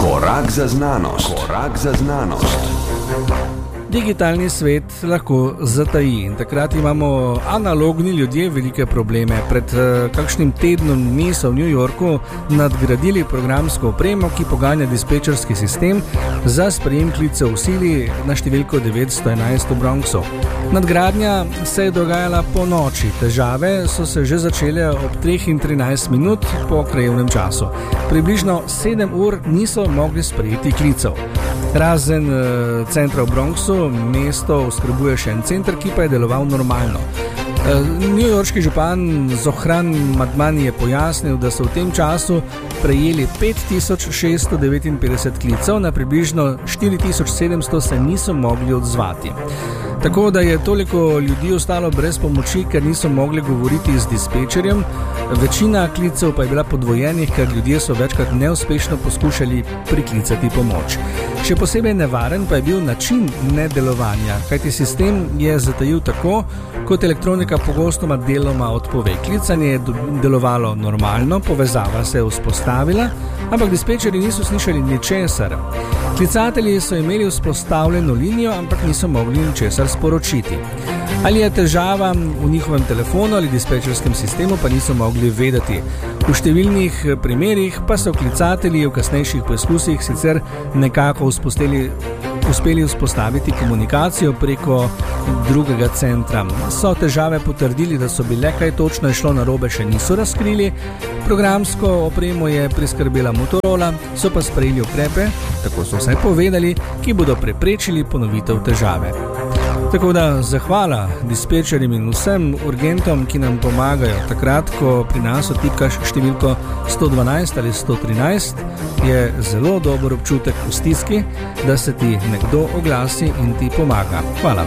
Korak za znanost. Korak za znanost. Digitalni svet lahko zataji in takrat imamo analogni ljudje velike probleme. Pred kakšnim tednom dni so v New Yorku nadgradili programsko opremo, ki poganja dispečerski sistem za sprejem klicev v sili na številko 911 v Bronxu. Nadgradnja se je dogajala po noči. Težave so se že začele ob 3:13 po krajevnem času. Približno 7 ur niso mogli sprejeti klicev. Razen centra v Bronxu mesto oskrbuje še en center, ki pa je deloval normalno. Newyorški župan Zohran Madmani je pojasnil, da so v tem času prejeli 5659 klicev, na približno 4700 se niso mogli odzvati. Tako da je toliko ljudi ostalo brez pomoči, ker niso mogli govoriti z dispečerjem. Večina klicev pa je bila podvojenih, ker ljudje so večkrat neuspešno poskušali priklicati pomoč. Še posebej nevaren pa je bil način nedelovanja, kajti sistem je zatajil tako, kot elektronika pogostoma deloma odpove. Klicanje je delovalo normalno, povezava se je vzpostavila, ampak dispečeri niso slišali ničesar. Klicatelji so imeli vzpostavljeno linijo, ampak niso mogli ničesar sporočiti. Ali je težava v njihovem telefonu ali dispečerskem sistemu, pa niso mogli vedeti. V številnih primerih pa so klicatelji v kasnejših poskusih sicer nekako uspeli vzpostaviti komunikacijo preko drugega centra. So težave potrdili, da so bile, kaj točno je šlo narobe, še niso razkrili. Programsko opremo je priskrbela Motorola, so pa sprejeli ukrepe, tako so vsaj povedali, ki bodo preprečili ponovitev težave. Tako da zahvala dispečerjem in vsem urgentom, ki nam pomagajo. Takrat, ko pri nas otipkaš številko 112 ali 113, je zelo dober občutek v stiski, da se ti nekdo oglasi in ti pomaga. Hvala.